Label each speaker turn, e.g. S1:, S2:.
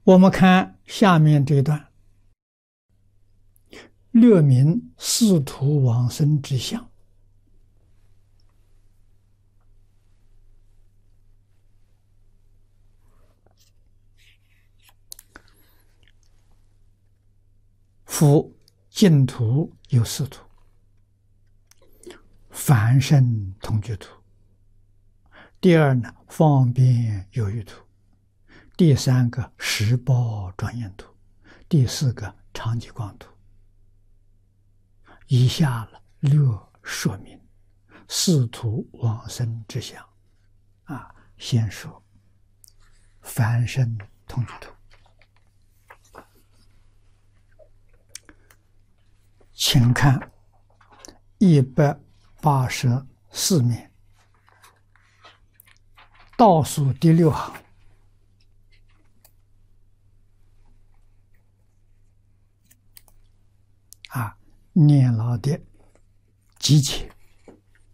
S1: 我们看下面这段，略明四土往生之相。夫净土有四土，凡圣同居土。第二呢，方便有余土。第三个，十报庄严土。第四个，常寂光土。以下略说明四土往生之相。先说凡圣同居土。请看184面倒数第6行。念老的集解。